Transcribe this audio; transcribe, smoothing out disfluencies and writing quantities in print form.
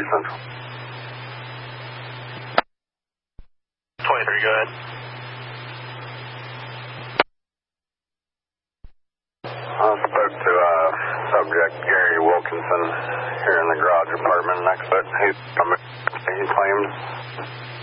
Central. 23, go ahead. I spoke to subject Gary Wilkinson here in the garage apartment next to it. He claimed